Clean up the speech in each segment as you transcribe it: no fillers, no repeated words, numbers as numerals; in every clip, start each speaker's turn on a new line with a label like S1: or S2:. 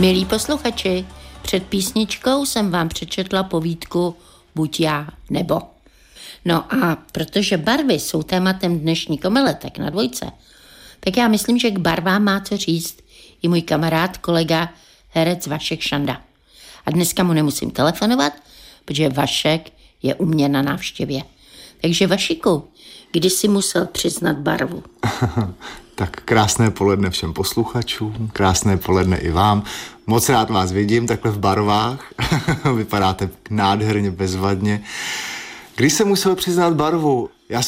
S1: Milí posluchači, před písničkou jsem vám přečetla povídku Buď já, nebo. No a protože barvy jsou tématem dnešní komeletek na Dvojce, tak já myslím, že k barvám má co říct i můj kamarád, kolega, herec Vašek Šanda. A dneska mu nemusím telefonovat, protože Vašek je u mě na návštěvě. Takže Vašiku, kdy jsi musel přiznat barvu?
S2: Tak krásné poledne všem posluchačům, krásné poledne i vám. Moc rád vás vidím takhle v barvách. Vypadáte nádherně, bezvadně. Když jsem musel přiznat barvu?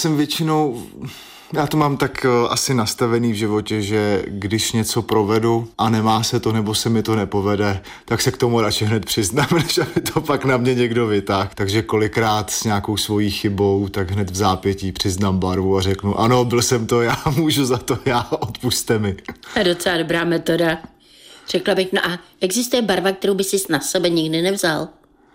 S2: Já to mám tak asi nastavený v životě, že když něco provedu a nemá se to, nebo se mi to nepovede, tak se k tomu radši hned přiznám, než aby to pak na mě někdo vytáhl. Takže kolikrát s nějakou svojí chybou, tak hned v zápětí přiznám barvu a řeknu, ano, byl jsem to já, můžu za to já, odpusťte mi.
S1: A docela dobrá metoda. Řekla bych, no a existuje barva, kterou by si na sebe nikdy nevzal?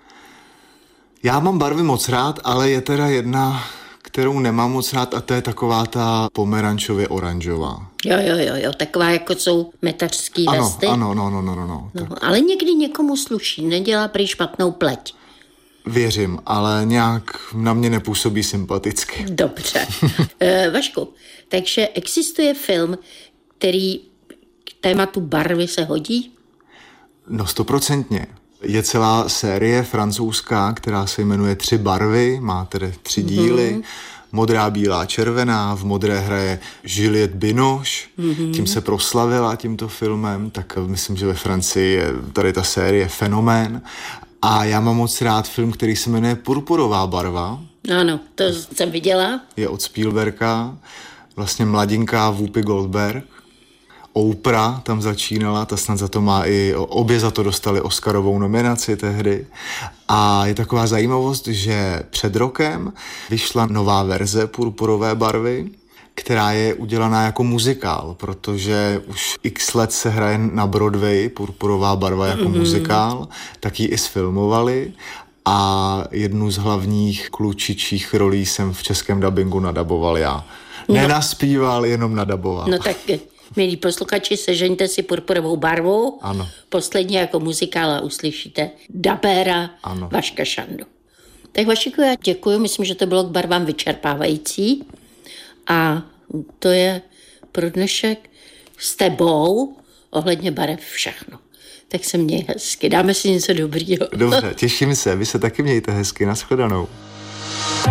S2: Já mám barvy moc rád, ale je teda jedna, kterou nemám moc rád, a to je taková ta pomerančově oranžová.
S1: Jo, taková jako jsou metařský vesty.
S2: Ano.
S1: No, ale někdy někomu sluší, nedělá prý špatnou pleť.
S2: Věřím, ale nějak na mě nepůsobí sympaticky.
S1: Dobře. Vašku, takže existuje film, který k tématu barvy se hodí?
S2: No 100%. Je celá série francouzská, která se jmenuje 3 barvy, má tedy 3 díly. Modrá, bílá, červená. V modré hraje Juliette Binoche. Tím se proslavila tímto filmem, tak myslím, že ve Francii je tady ta série fenomén. A já mám moc rád film, který se jmenuje Purpurová barva.
S1: Ano, to jsem viděla.
S2: Je od Spielberga, vlastně mladinká Whoopi Goldberg. Oprah tam začínala, ta snad za to má obě za to dostali Oscarovou nominaci tehdy. A je taková zajímavost, že před rokem vyšla nová verze Purpurové barvy, která je udělaná jako muzikál, protože už x let se hraje na Broadway Purpurová barva jako muzikál, tak ji i sfilmovali a jednu z hlavních klučičích rolí jsem v českém dabingu nadaboval já. Nenaspíval, jenom nadaboval.
S1: No tak, milí posluchači, sežeňte si Purpurovou barvu.
S2: Ano.
S1: Poslední jako muzikál a uslyšíte dabéra Vaška Šandu. Tak Vašiku, já děkuji, myslím, že to bylo k barvám vyčerpávající. A to je pro dnešek s tebou ohledně barev všechno. Tak se měj hezky, dáme si něco dobrýho.
S2: Dobře, těším se, vy se taky mějte hezky, nashledanou.